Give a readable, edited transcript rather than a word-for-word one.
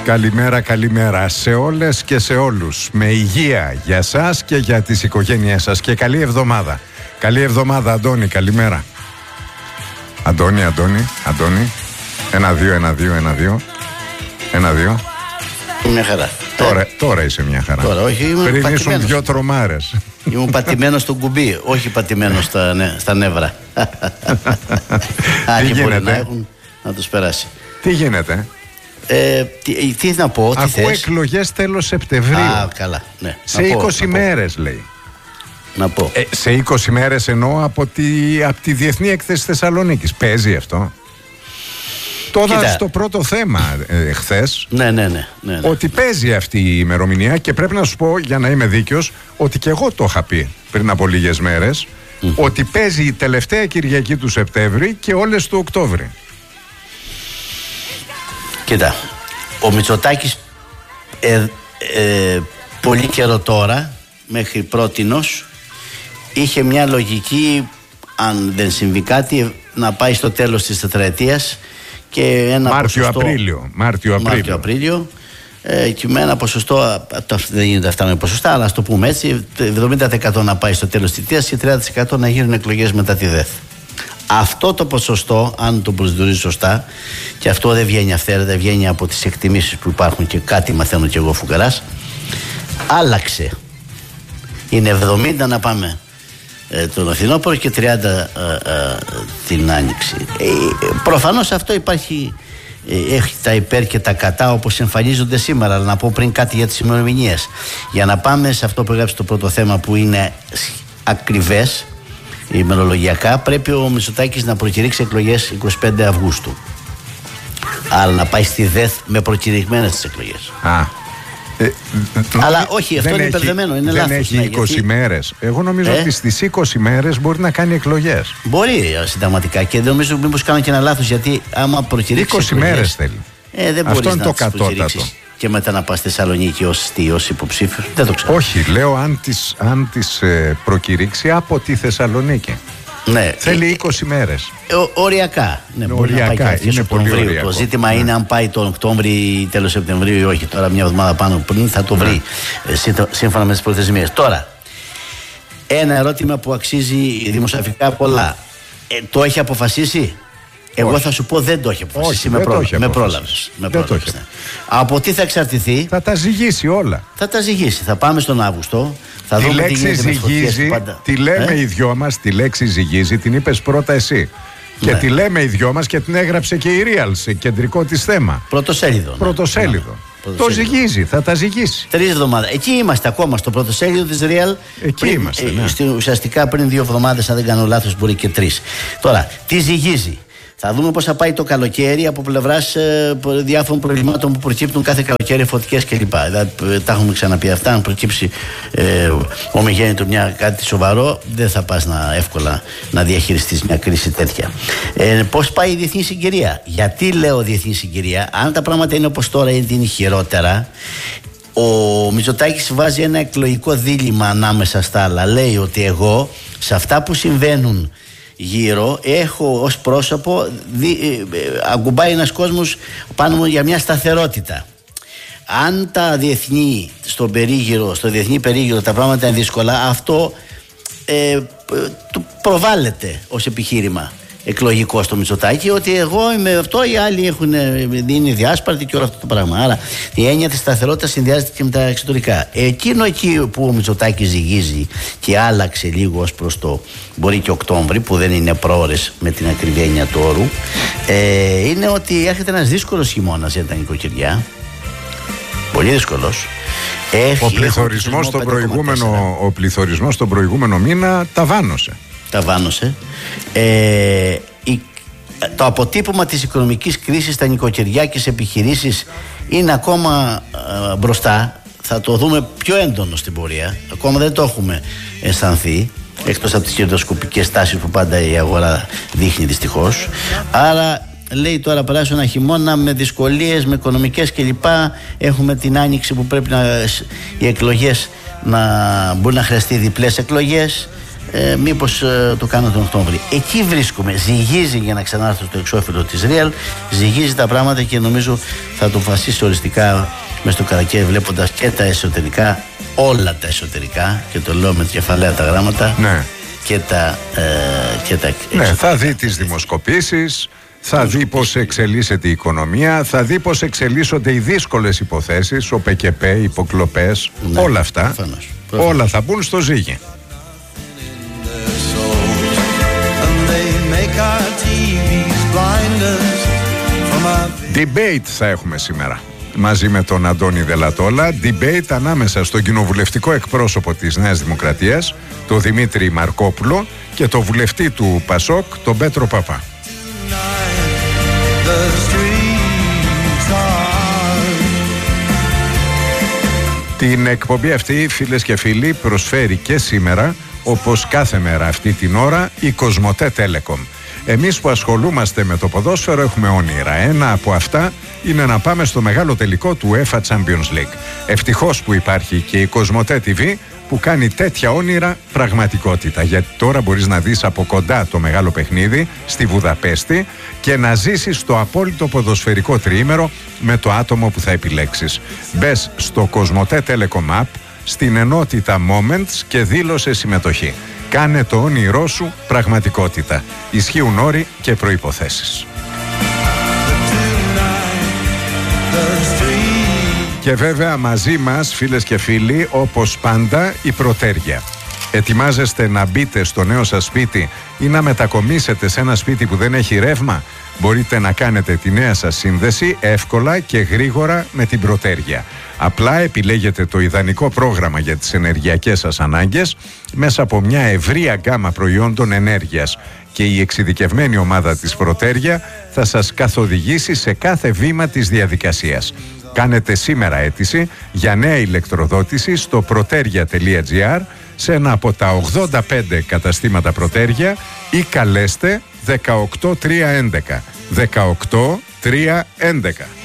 Καλημέρα, καλημέρα σε όλες και σε όλους. Με υγεία για σας και για τις οικογένειές σας. Και καλή εβδομάδα. Καλή εβδομάδα, Αντώνη, καλημέρα. Αντώνη. 1-2. Μια χαρά. Τώρα είσαι μια χαρά. Τώρα, όχι, πριν ήσουν δυο τρομάρες. Ήμουν πατημένος στο κουμπί, όχι πατημένος στα νεύρα. Τι γίνεται? Να τους περάσει. Τι γίνεται? Τι να πω, τι ακούω θες? εκλογές τέλος Σεπτεμβρίου. Καλά, ναι. Σε 20 μέρες λέει. Να πω. Σε 20 μέρες εννοώ από τη Διεθνή Έκθεση Θεσσαλονίκης. Παίζει αυτό? Τώρα στο πρώτο θέμα χθες, ναι. ότι παίζει αυτή η ημερομηνία, και πρέπει να σου πω, για να είμαι δίκαιος, ότι και εγώ το είχα πει πριν από λίγες μέρες, ότι παίζει η τελευταία Κυριακή του Σεπτέμβρη και όλες του Οκτώβρη. Κοίτα, ο Μητσοτάκης πολύ καιρό τώρα, μέχρι πρότινος, είχε μια λογική, αν δεν συμβεί κάτι, να πάει στο τέλος της τετραετίας και ένα Μάρτιο-Απρίλιο, και με ένα ποσοστό, δεν γίνεται αυτά με ποσοστά, αλλά ας το πούμε έτσι, 70% να πάει στο τέλος της θητείας και 30% να γίνουν εκλογές μετά τη ΔΕΘ. Αυτό το ποσοστό, αν το προσδιορίζει σωστά, και αυτό δεν βγαίνει αυθαίρετα, βγαίνει από τις εκτιμήσεις που υπάρχουν και κάτι μαθαίνω και εγώ φουκαράς, άλλαξε. Είναι 70 να πάμε τον φθινόπωρο και 30 την άνοιξη. Προφανώς αυτό υπάρχει, έχει τα υπέρ και τα κατά όπως εμφανίζονται σήμερα. Αλλά να πω πριν κάτι για τις ημερομηνίες, για να πάμε σε αυτό που έγραψε το πρώτο θέμα, που είναι ακριβές ημερολογιακά. Πρέπει ο Μητσοτάκης να προκηρύξει εκλογές 25 Αυγούστου, άρα να πάει στη ΔΕΘ με προκηρυγμένες τις εκλογές. Αλλά όχι, αυτό είναι υπερδεμένο, είναι λάθος. Δεν έχει 20 μέρες. Εγώ νομίζω ότι στις 20 μέρες μπορεί να κάνει εκλογές. Μπορεί συνταγματικά, και δεν νομίζω μήπως κάνω και ένα λάθος, γιατί άμα προκηρύξει 20 μέρες θέλει. Δεν αυτό είναι να το κατώτατο. Και μετά να πας στη Θεσσαλονίκη ως υποψήφιος. Δεν το ξέρω. Όχι, λέω αν τις προκηρύξει από τη Θεσσαλονίκη. Ναι, θέλει 20 μέρες. Οριακά. Ναι, οριακά. Είναι πολύ οριακό. Το ζήτημα είναι αν πάει τον Οκτώβρη ή τέλος Σεπτεμβρίου ή όχι. Τώρα, μια εβδομάδα πάνω πριν, θα το βρει σύμφωνα με τις προθεσμίες. Τώρα, ένα ερώτημα που αξίζει δημοσιογραφικά πολλά. Το έχει αποφασίσει? Εγώ θα σου πω, δεν το έχει αποφασίσει. Με πρόλαβες. Από τι θα εξαρτηθεί? Θα τα ζυγίσει όλα. Θα πάμε στον Αύγουστο. Θα τη δούμε λέξη ζυγίζει, τη λέμε οι δυο μας, τη λέξη ζυγίζει, την είπες πρώτα εσύ. Και τη λέμε οι δυο μας και την έγραψε και η Real σε κεντρικό της θέμα. Πρωτοσέλιδο. Το ζυγίζει, θα τα ζυγίσει. 3 εβδομάδες. Εκεί είμαστε ακόμα, στο πρωτοσέλιδο της Real. Εκεί είμαστε. Ουσιαστικά πριν 2 εβδομάδες, αν δεν κάνω λάθος, μπορεί και 3. Τώρα, τι ζυγίζει? Θα δούμε πώς θα πάει το καλοκαίρι από πλευράς διάφορων προβλημάτων που προκύπτουν κάθε καλοκαίρι, φωτικές κλπ. Τα έχουμε ξαναπεί αυτά. Αν προκύψει ομιγέννητο κάτι σοβαρό, δεν θα πας εύκολα να διαχειριστείς μια κρίση τέτοια. Πώς πάει η διεθνή συγκυρία? Γιατί λέω διεθνή συγκυρία? Αν τα πράγματα είναι όπως τώρα, είναι χειρότερα. Ο Μητσοτάκης βάζει ένα εκλογικό δίλημμα ανάμεσα στα άλλα. Λέει ότι εγώ σε αυτά που συμβαίνουν γύρω έχω ως πρόσωπο, αγκουμπάει ένας κόσμος πάνω μου για μια σταθερότητα. Αν τα διεθνή στο διεθνή περίγυρο τα πράγματα είναι δύσκολα, αυτό προβάλλεται ως επιχείρημα εκλογικό στο Μητσοτάκη, ότι εγώ είμαι αυτό, οι άλλοι είναι διάσπαρτοι και όλο αυτό το πράγμα. Άρα η έννοια της σταθερότητας συνδυάζεται και με τα εξωτερικά. Εκείνο εκεί που ο Μητσοτάκης ζυγίζει και άλλαξε λίγο ως προς το μπορεί και Οκτώβρη, που δεν είναι προώρες με την ακριβή έννοια του όρου, είναι ότι έρχεται ένας δύσκολος χειμώνας για τα νοικοκυριά. Πολύ δύσκολος. Ο πληθωρισμός στον προηγούμενο μήνα ταβάνωσε. Το αποτύπωμα της οικονομικής κρίσης στα νοικοκυριά και σε επιχειρήσεις είναι ακόμα μπροστά. Θα το δούμε πιο έντονο στην πορεία. Ακόμα δεν το έχουμε αισθανθεί, εκτός από τις κερδοσκοπικές τάσεις που πάντα η αγορά δείχνει δυστυχώς. Άρα λέει τώρα περάσει ένα χειμώνα με δυσκολίες, με οικονομικές κλπ. Έχουμε την άνοιξη που πρέπει οι εκλογές μπορεί να χρειαστεί διπλές εκλογές. μήπως το κάνω τον Οκτώβρη. Εκεί βρίσκομαι. Ζυγίζει, για να ξανάρθω στο εξώφυλλο της Real, ζυγίζει τα πράγματα και νομίζω θα το βασίσει οριστικά μέσα στο καλοκαίρι, βλέποντας και τα εσωτερικά, όλα τα εσωτερικά, και το λέω με κεφαλαία τα γράμματα, ναι. και τα ναι, θα δει τις δημοσκοπήσεις, θα δει πώς εξελίσσεται η οικονομία, θα δει πώς εξελίσσονται οι δύσκολες υποθέσεις, ο ΠΚΠ, οι υποκλοπές, ναι, όλα αυτά, προφανώς. Όλα θα μπουν στο ζύγι. Debate θα έχουμε σήμερα μαζί με τον Αντώνη Δελατόλα. Debate ανάμεσα στον κοινοβουλευτικό εκπρόσωπο της Νέας Δημοκρατίας, τον Δημήτρη Μαρκόπουλο, και το βουλευτή του Πασόκ, τον Πέτρο Παπά. Την εκπομπή αυτή, φίλες και φίλοι, προσφέρει και σήμερα, όπως κάθε μέρα αυτή την ώρα, η Κοσμοτέ Telecom. Εμείς που ασχολούμαστε με το ποδόσφαιρο έχουμε όνειρα. Ένα από αυτά είναι να πάμε στο μεγάλο τελικό του UEFA Champions League. Ευτυχώς που υπάρχει και η Κοσμοτέ TV που κάνει τέτοια όνειρα πραγματικότητα. Γιατί τώρα μπορείς να δεις από κοντά το μεγάλο παιχνίδι στη Βουδαπέστη και να ζήσεις το απόλυτο ποδοσφαιρικό τριήμερο με το άτομο που θα επιλέξεις. Μπες στο Κοσμοτέ Telecom App, στην ενότητα Moments και δήλωσε συμμετοχή. Κάνε το όνειρό σου πραγματικότητα. Ισχύουν όροι και προϋποθέσεις. Και βέβαια μαζί μας, φίλες και φίλοι, όπως πάντα, η Πρωτέρια. Ετοιμάζεστε να μπείτε στο νέο σας σπίτι ή να μετακομίσετε σε ένα σπίτι που δεν έχει ρεύμα? Μπορείτε να κάνετε τη νέα σας σύνδεση εύκολα και γρήγορα με την Πρωτέρια. Απλά επιλέγετε το ιδανικό πρόγραμμα για τις ενεργειακές σας ανάγκες μέσα από μια ευρεία γκάμα προϊόντων ενέργειας και η εξειδικευμένη ομάδα της Πρωτέρια θα σας καθοδηγήσει σε κάθε βήμα της διαδικασίας. Κάνετε σήμερα αίτηση για νέα ηλεκτροδότηση στο proteria.gr σε ένα από τα 85 καταστήματα Πρωτέρια ή καλέστε 18311. 18311.